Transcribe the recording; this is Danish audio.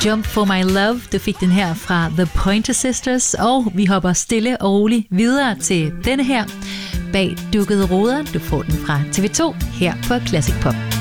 Jump for My Love. Du fik den her fra The Pointer Sisters, og vi hopper stille og roligt videre til denne her, Bag dukkede ruder. Du får den fra TV2 her på Classic Pop.